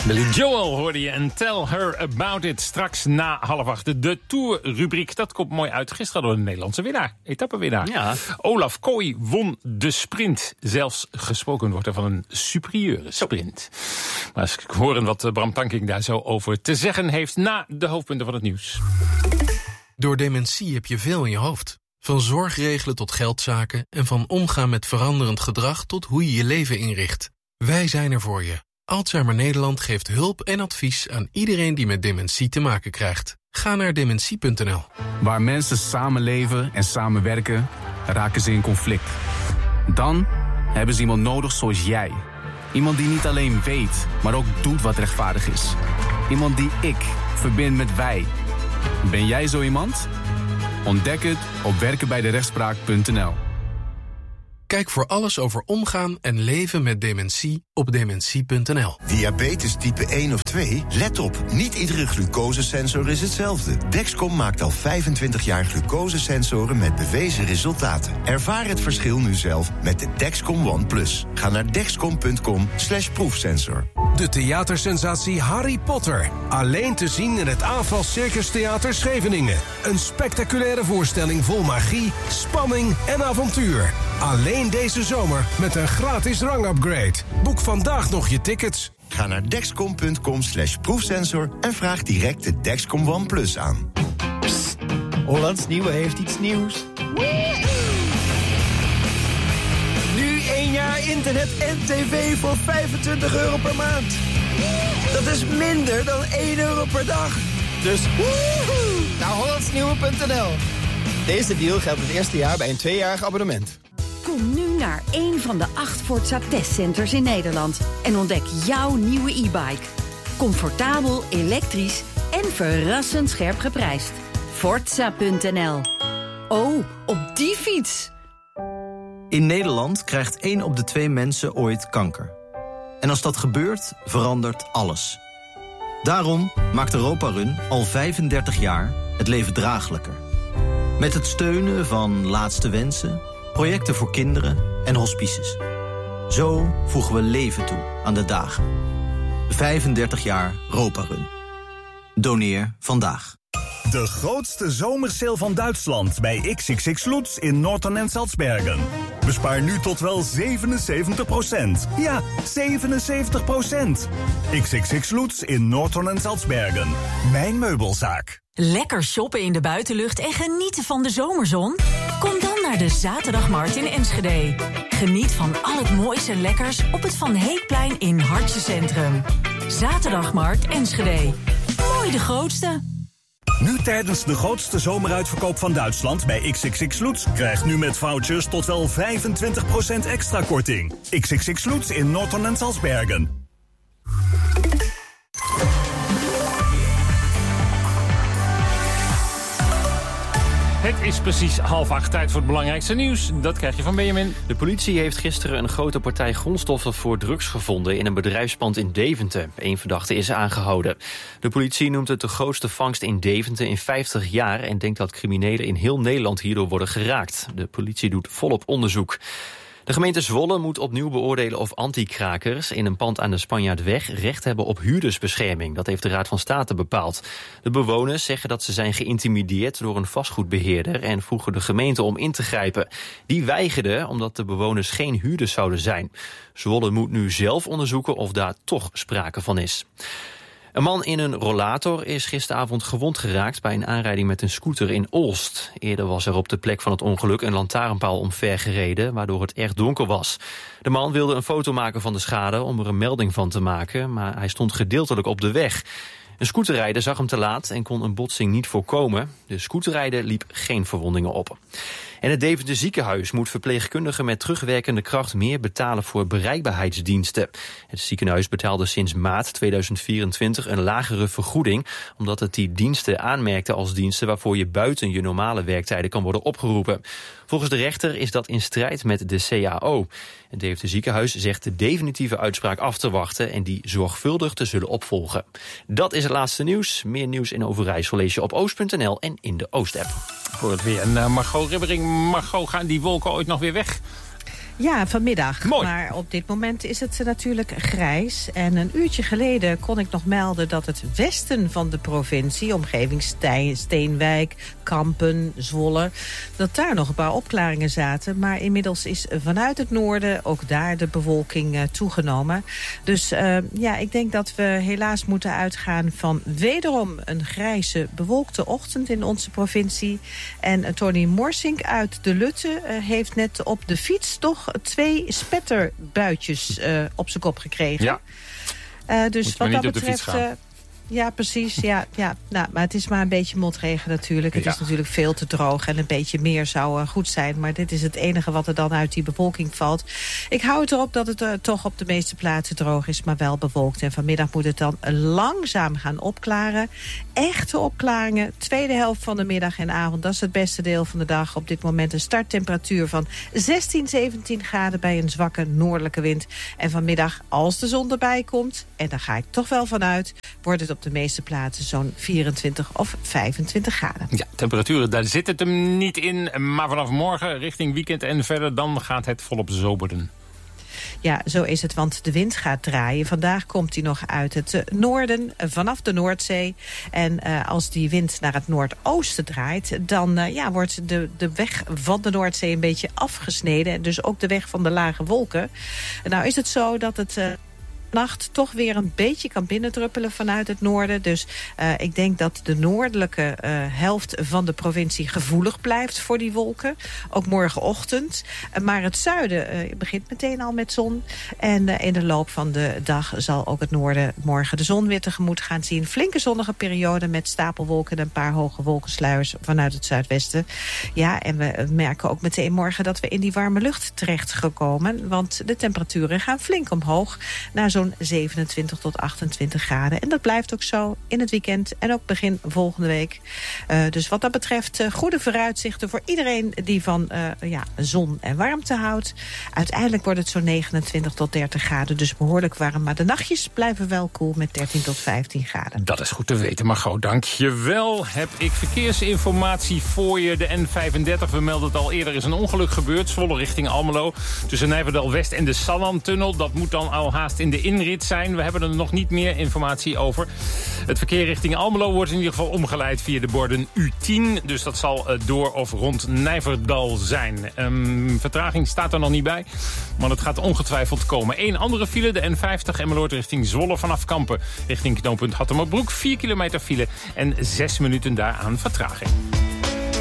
Billy Joel hoorde je en Tell Her About It. Straks na 7:30 de Tour-rubriek. Dat komt mooi uit. Gisteren door de Nederlandse winnaar. Etappewinnaar. Ja. Olaf Kooi won de sprint. Zelfs gesproken wordt er van een superieure sprint. Maar eens horen wat Bram Tankink daar zo over te zeggen heeft na de hoofdpunten van het nieuws. Door dementie heb je veel in je hoofd. Van zorgregelen tot geldzaken en van omgaan met veranderend gedrag tot hoe je je leven inricht. Wij zijn er voor je. Alzheimer Nederland geeft hulp en advies aan iedereen die met dementie te maken krijgt. Ga naar dementie.nl. Waar mensen samenleven en samenwerken, raken ze in conflict. Dan hebben ze iemand nodig zoals jij. Iemand die niet alleen weet, maar ook doet wat rechtvaardig is. Iemand die ik verbind met wij. Ben jij zo iemand? Ontdek het op werkenbijderechtspraak.nl. Kijk voor alles over omgaan en leven met dementie op dementie.nl. Diabetes type 1 of 2? Let op, niet iedere glucosesensor is hetzelfde. Dexcom maakt al 25 jaar glucosesensoren met bewezen resultaten. Ervaar het verschil nu zelf met de Dexcom One Plus. Ga naar dexcom.com/proefsensor. De theatersensatie Harry Potter. Alleen te zien in het AFAS Circus Theater Scheveningen. Een spectaculaire voorstelling vol magie, spanning en avontuur. Alleen deze zomer met een gratis rangupgrade. Boek vandaag nog je tickets. Ga naar dexcom.com/proefsensor en vraag direct de Dexcom One Plus aan. Psst, Hollands Nieuwe heeft iets nieuws. Nu 1 jaar internet en tv voor €25 per maand. Dat is minder dan €1 per dag. Dus naar hollandsnieuwe.nl. Deze deal geldt het eerste jaar bij een 2-jarig abonnement. Kom nu naar een van de 8 Forza testcenters in Nederland en ontdek jouw nieuwe e-bike. Comfortabel, elektrisch en verrassend scherp geprijsd. Forza.nl. Oh, op die fiets! In Nederland krijgt 1 op de 2 mensen ooit kanker. En als dat gebeurt, verandert alles. Daarom maakt Europa Run al 35 jaar het leven draaglijker. Met het steunen van Laatste Wensen, projecten voor kinderen en hospices. Zo voegen we leven toe aan de dagen. 35 jaar Europa Run. Doneer vandaag. De grootste zomersale van Duitsland bij XXX Lutz in Norton en Salzbergen. Bespaar nu tot wel 77%. Ja, 77%. XXX Lutz in Norton en Salzbergen. Mijn meubelzaak. Lekker shoppen in de buitenlucht en genieten van de zomerzon? Kom dan naar de Zaterdagmarkt in Enschede. Geniet van al het moois en lekkers op het Van Heekplein in Hartje Centrum. Zaterdagmarkt Enschede. Mooi de grootste. Nu tijdens de grootste zomeruitverkoop van Duitsland bij XXX Lutz. Krijg nu met vouchers tot wel 25% extra korting. XXX Lutz in Norton en Salzbergen. Het is precies 7:30, tijd voor het belangrijkste nieuws. Dat krijg je van Benjamin. De politie heeft gisteren een grote partij grondstoffen voor drugs gevonden in een bedrijfspand in Deventer. 1 verdachte is aangehouden. De politie noemt het de grootste vangst in Deventer in 50 jaar... en denkt dat criminelen in heel Nederland hierdoor worden geraakt. De politie doet volop onderzoek. De gemeente Zwolle moet opnieuw beoordelen of anti-krakers in een pand aan de Spanjaardweg recht hebben op huurdersbescherming. Dat heeft de Raad van State bepaald. De bewoners zeggen dat ze zijn geïntimideerd door een vastgoedbeheerder en vroegen de gemeente om in te grijpen. Die weigerde omdat de bewoners geen huurders zouden zijn. Zwolle moet nu zelf onderzoeken of daar toch sprake van is. Een man in een rollator is gisteravond gewond geraakt bij een aanrijding met een scooter in Olst. Eerder was er op de plek van het ongeluk een lantaarnpaal omver gereden, waardoor het erg donker was. De man wilde een foto maken van de schade om er een melding van te maken, maar hij stond gedeeltelijk op de weg. Een scooterrijder zag hem te laat en kon een botsing niet voorkomen. De scooterrijder liep geen verwondingen op. En het Deventer ziekenhuis moet verpleegkundigen met terugwerkende kracht meer betalen voor bereikbaarheidsdiensten. Het ziekenhuis betaalde sinds maart 2024 een lagere vergoeding, omdat het die diensten aanmerkte als diensten waarvoor je buiten je normale werktijden kan worden opgeroepen. Volgens de rechter is dat in strijd met de CAO. Het Deventer ziekenhuis zegt de definitieve uitspraak af te wachten en die zorgvuldig te zullen opvolgen. Dat is het laatste nieuws. Meer nieuws in Overijssel lees je op oost.nl en in de Oost-app. Voor het weer. En Margot Ribbering, Margot, gaan die wolken ooit nog weer weg? Ja, vanmiddag. Mooi. Maar op dit moment is het natuurlijk grijs. En een uurtje geleden kon ik nog melden dat het westen van de provincie, omgeving Steenwijk, Kampen, Zwolle, dat daar nog een paar opklaringen zaten. Maar inmiddels is vanuit het noorden ook daar de bewolking toegenomen. Dus ik denk dat we helaas moeten uitgaan van wederom een grijze, bewolkte ochtend in onze provincie. En Tony Morsink uit de Lutte heeft net op de fiets toch 2 spetterbuitjes op zijn kop gekregen. Ja. Dus wat dat betreft. Ja, precies. Ja. Nou, maar het is maar een beetje motregen natuurlijk. Het is natuurlijk veel te droog en een beetje meer zou goed zijn. Maar dit is het enige wat er dan uit die bewolking valt. Ik hou het erop dat het toch op de meeste plaatsen droog is, maar wel bewolkt. En vanmiddag moet het dan langzaam gaan opklaren. Echte opklaringen, tweede helft van de middag en avond. Dat is het beste deel van de dag. Op dit moment een starttemperatuur van 16, 17 graden bij een zwakke noordelijke wind. En vanmiddag, als de zon erbij komt, en daar ga ik toch wel vanuit, wordt het op de meeste plaatsen zo'n 24 of 25 graden. Ja, temperaturen, daar zit het hem niet in. Maar vanaf morgen, richting weekend en verder, dan gaat het volop zoberen. Ja, zo is het, want de wind gaat draaien. Vandaag komt hij nog uit het noorden, vanaf de Noordzee. En als die wind naar het noordoosten draait, dan wordt de weg van de Noordzee een beetje afgesneden. En dus ook de weg van de lage wolken. En nou is het zo dat het nacht toch weer een beetje kan binnendruppelen vanuit het noorden. Dus ik denk dat de noordelijke helft van de provincie gevoelig blijft voor die wolken. Ook morgenochtend. Maar het zuiden begint meteen al met zon. En in de loop van de dag zal ook het noorden morgen de zon weer tegemoet gaan zien. Flinke zonnige periode met stapelwolken en een paar hoge wolkensluiers vanuit het zuidwesten. Ja, en we merken ook meteen morgen dat we in die warme lucht terecht gekomen. Want de temperaturen gaan flink omhoog naar zo'n 27 tot 28 graden. En dat blijft ook zo in het weekend en ook begin volgende week. Dus wat dat betreft goede vooruitzichten voor iedereen die van zon en warmte houdt. Uiteindelijk wordt het zo'n 29 tot 30 graden, dus behoorlijk warm. Maar de nachtjes blijven wel koel met 13 tot 15 graden. Dat is goed te weten, Margot. Dank je wel. Heb ik verkeersinformatie voor je. De N35, we melden het al eerder, is een ongeluk gebeurd. Zwolle richting Almelo. Tussen Nijverdal-West en de Sallandtunnel. Dat moet dan al haast in de inrit zijn. We hebben er nog niet meer informatie over. Het verkeer richting Almelo wordt in ieder geval omgeleid via de borden U10. Dus dat zal door of rond Nijverdal zijn. Vertraging staat er nog niet bij, maar het gaat ongetwijfeld komen. Eén andere file, de N50 Emmeloord richting Zwolle vanaf Kampen. Richting knooppunt Hattemerbroek, 4 kilometer file en 6 minuten daaraan vertraging.